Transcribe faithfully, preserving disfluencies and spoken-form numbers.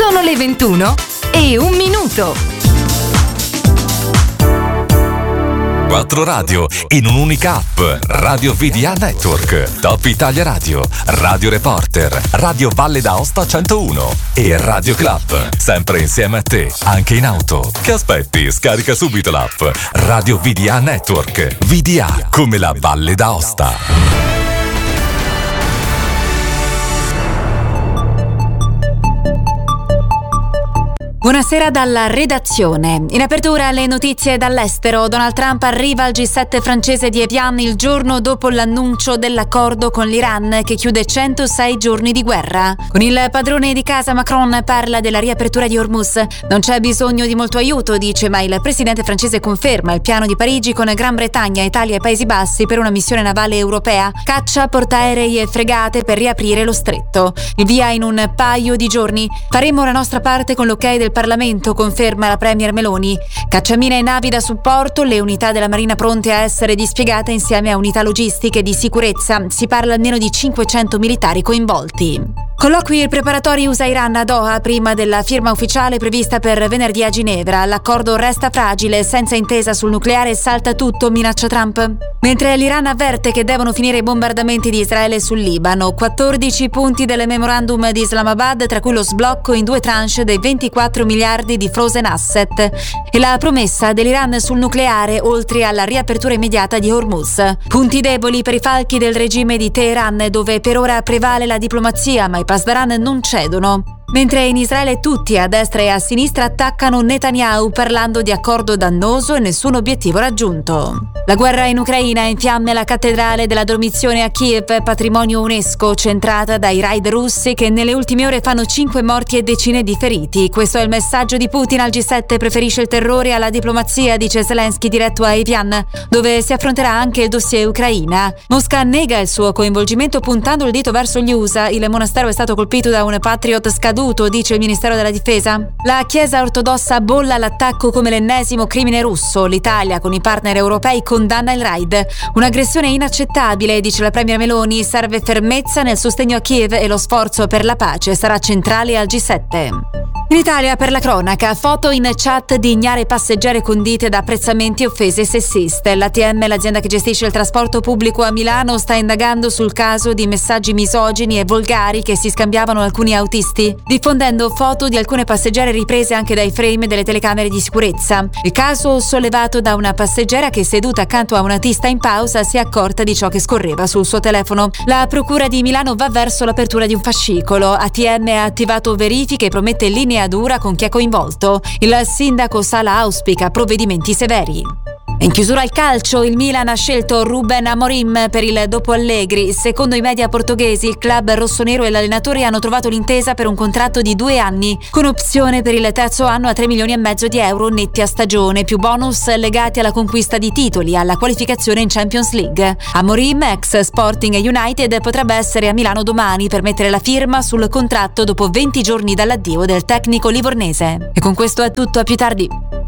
Sono le ventuno e un minuto. Quattro radio in un'unica app. Radio V D A Network, Top Italia Radio, Radio Reporter, Radio Valle d'Aosta centouno e Radio Club. Sempre insieme a te, anche in auto. Che aspetti? Scarica subito l'app Radio V D A Network. V D A come la Valle d'Aosta. Buonasera dalla redazione. In apertura le notizie dall'estero. Donald Trump arriva al G sette francese di Evian il giorno dopo l'annuncio dell'accordo con l'Iran che chiude centosei giorni di guerra. Con il padrone di casa Macron parla della riapertura di Hormuz. Non c'è bisogno di molto aiuto, dice, ma il presidente francese conferma il piano di Parigi con Gran Bretagna, Italia e Paesi Bassi per una missione navale europea. Caccia, portaerei e fregate per riaprire lo stretto. Il via in un paio di giorni. Faremo la nostra parte con l'ok del Parlamento, conferma la premier Meloni. Cacciamine e navi da supporto, le unità della Marina pronte a essere dispiegate insieme a unità logistiche di sicurezza. Si parla almeno di cinquecento militari coinvolti. Colloqui preparatori U S A-Iran a Doha prima della firma ufficiale prevista per venerdì a Ginevra. L'accordo resta fragile, senza intesa sul nucleare salta tutto, minaccia Trump. Mentre l'Iran avverte che devono finire i bombardamenti di Israele sul Libano, quattordici punti del memorandum di Islamabad, tra cui lo sblocco in due tranche dei ventiquattro miliardi di frozen asset e la promessa dell'Iran sul nucleare, oltre alla riapertura immediata di Hormuz. Punti deboli per i falchi del regime di Teheran, dove per ora prevale la diplomazia, ma i Pasdaran non cedono. Mentre in Israele tutti, a destra e a sinistra, attaccano Netanyahu parlando di accordo dannoso e nessun obiettivo raggiunto. La guerra in Ucraina infiamma la cattedrale della Dormizione a Kiev, patrimonio UNESCO, centrata dai raid russi che nelle ultime ore fanno cinque morti e decine di feriti. Questo è il messaggio di Putin al G sette, preferisce il terrore alla diplomazia, dice Zelensky diretto a Evian, dove si affronterà anche il dossier Ucraina. Mosca nega il suo coinvolgimento puntando il dito verso gli U S A. Il monastero è stato colpito da un Patriot scaduto, dice il Ministero della Difesa. La Chiesa ortodossa bolla l'attacco come l'ennesimo crimine russo. L'Italia, con i partner europei, condanna il raid. Un'aggressione inaccettabile, dice la premier Meloni. Serve fermezza nel sostegno a Kiev e lo sforzo per la pace sarà centrale al G sette. In Italia, per la cronaca, foto in chat di ignare passeggere condite da apprezzamenti e offese sessiste. L'A T M, l'azienda che gestisce il trasporto pubblico a Milano, sta indagando sul caso di messaggi misogini e volgari che si scambiavano alcuni autisti, diffondendo foto di alcune passeggere riprese anche dai frame delle telecamere di sicurezza. Il caso sollevato da una passeggera che, seduta accanto a un autista in pausa, si è accorta di ciò che scorreva sul suo telefono. La procura di Milano va verso l'apertura di un fascicolo. A T M ha attivato verifiche e promette linea dura con chi è coinvolto. Il sindaco Sala auspica provvedimenti severi. In chiusura al calcio, il Milan ha scelto Ruben Amorim per il dopo Allegri. Secondo i media portoghesi, il club rossonero e l'allenatore hanno trovato l'intesa per un contratto di due anni, con opzione per il terzo anno a tre milioni e mezzo di euro netti a stagione, più bonus legati alla conquista di titoli, alla qualificazione in Champions League. Amorim, ex Sporting United, potrebbe essere a Milano domani per mettere la firma sul contratto dopo venti giorni dall'addio del tecnico livornese. E con questo è tutto, a più tardi.